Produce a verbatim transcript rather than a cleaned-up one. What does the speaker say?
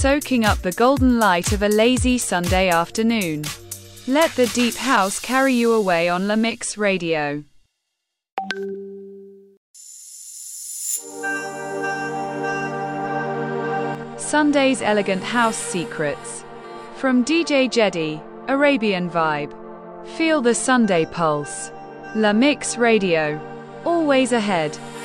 soaking up the golden light of a lazy Sunday afternoon. Let the deep house carry you away on La Mix Radio. Sunday's Elegant House Secrets. From D J Jedi, Arabian Vibe. Feel the Sunday pulse. La Mix Radio. Always ahead.